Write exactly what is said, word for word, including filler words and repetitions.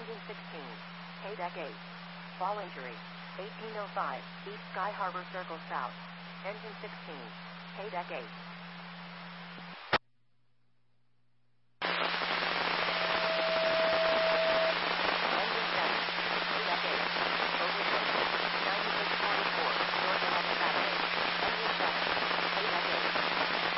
Engine sixteen. K deck eight. Fall injury. eighteen oh five, East Sky Harbor Circle South. Engine sixteen. K deck eight.